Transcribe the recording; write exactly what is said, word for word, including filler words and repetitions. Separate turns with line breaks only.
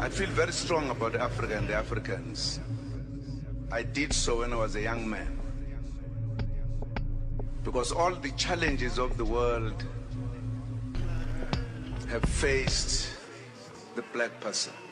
I feel very strong about Africa and the Africans. I did so when I was a young man. Because all the challenges of the world have faced the black person.